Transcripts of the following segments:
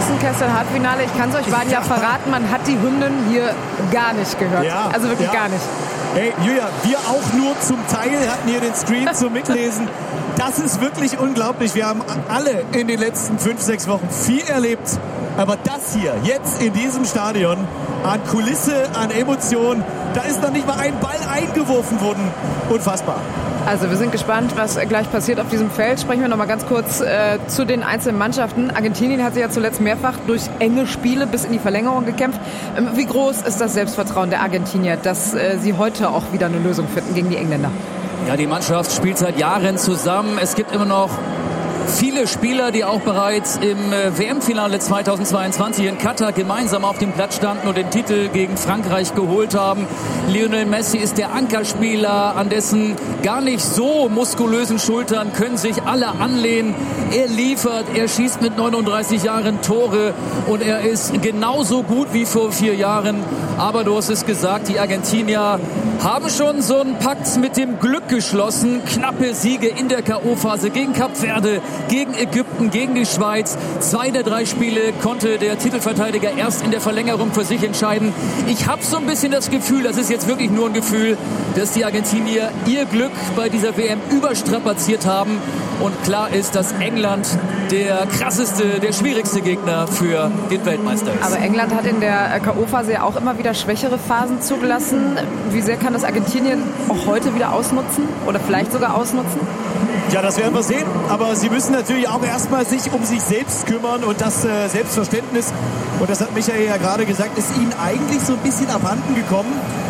Hexenkessel-Halbfinale. Ich kann es euch beiden ja verraten, man hat die Hymnen hier gar nicht gehört. Ja, also wirklich gar nicht. Hey, Julia, wir auch nur zum Teil hatten hier den Screen zum Mitlesen. Das ist wirklich unglaublich. Wir haben alle in den letzten 5-6 Wochen viel erlebt. Aber das hier, jetzt in diesem Stadion, an Kulisse, an Emotionen, da ist noch nicht mal ein Ball eingeworfen worden. Unfassbar. Also wir sind gespannt, was gleich passiert auf diesem Feld. Sprechen wir noch mal ganz kurz zu den einzelnen Mannschaften. Argentinien hat sich ja zuletzt mehrfach durch enge Spiele bis in die Verlängerung gekämpft. Wie groß ist das Selbstvertrauen der Argentinier, dass sie heute auch wieder eine Lösung finden gegen die Engländer? Ja, die Mannschaft spielt seit Jahren zusammen. Es gibt immer noch viele Spieler, die auch bereits im WM-Finale 2022 in Katar gemeinsam auf dem Platz standen und den Titel gegen Frankreich geholt haben. Lionel Messi ist der Ankerspieler, an dessen gar nicht so muskulösen Schultern können sich alle anlehnen. Er liefert, er schießt mit 39 Jahren Tore und er ist genauso gut wie vor 4 Jahren. Aber du hast es gesagt, die Argentinier haben schon so einen Pakt mit dem Glück geschlossen. Knappe Siege in der K.O.-Phase gegen Kap Verde, gegen Ägypten, gegen die Schweiz. 2 der 3 Spiele konnte der Titelverteidiger erst in der Verlängerung für sich entscheiden. Ich habe so ein bisschen das Gefühl, das ist jetzt wirklich nur ein Gefühl, dass die Argentinier ihr Glück bei dieser WM überstrapaziert haben. Und klar ist, dass England der krasseste, der schwierigste Gegner für den Weltmeister ist. Aber England hat in der K.O.-Phase ja auch immer wieder schwächere Phasen zugelassen. Wie sehr kann das Argentinien auch heute wieder ausnutzen oder vielleicht sogar ausnutzen? Ja, das werden wir sehen. Aber sie müssen natürlich auch erstmal sich um sich selbst kümmern und das Selbstverständnis, und das hat Michael ja gerade gesagt, ist ihnen eigentlich so ein bisschen abhanden gekommen.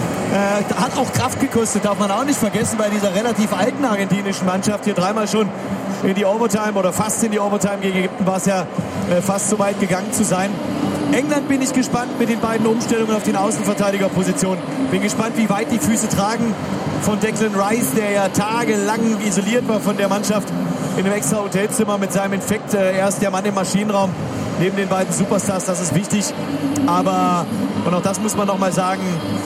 Hat auch Kraft gekostet, darf man auch nicht vergessen, bei dieser relativ alten argentinischen Mannschaft. Hier 3-mal schon in die Overtime oder fast in die Overtime gegen Ägypten war es ja fast so weit gegangen zu sein. England bin ich gespannt mit den beiden Umstellungen auf den Außenverteidigerpositionen. Bin gespannt, wie weit die Füße tragen von Declan Rice, der ja tagelang isoliert war von der Mannschaft in einem extra Hotelzimmer mit seinem Infekt. Er ist der Mann im Maschinenraum neben den beiden Superstars, das ist wichtig. Aber, und auch das muss man noch mal sagen,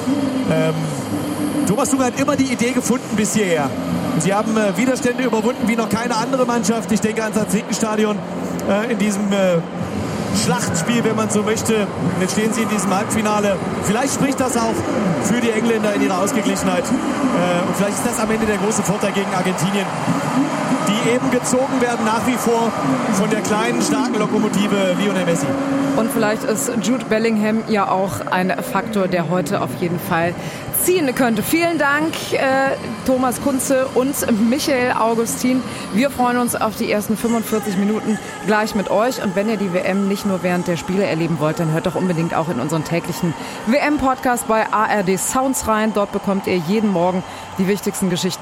Thomas Tuchel hat immer die Idee gefunden bis hierher. Sie haben Widerstände überwunden wie noch keine andere Mannschaft. Ich denke ans Aztekenstadion in diesem Schlachtspiel, wenn man so möchte. Und jetzt stehen sie in diesem Halbfinale. Vielleicht spricht das auch für die Engländer in ihrer Ausgeglichenheit. Und vielleicht ist das am Ende der große Vorteil gegen Argentinien, die eben gezogen werden nach wie vor von der kleinen, starken Lokomotive Lionel Messi. Und vielleicht ist Jude Bellingham ja auch ein Faktor, der heute auf jeden Fall ziehen könnte. Vielen Dank, Thomas Kunze und Michael Augustin. Wir freuen uns auf die ersten 45 Minuten gleich mit euch. Und wenn ihr die WM nicht nur während der Spiele erleben wollt, dann hört doch unbedingt auch in unseren täglichen WM-Podcast bei ARD Sounds rein. Dort bekommt ihr jeden Morgen die wichtigsten Geschichten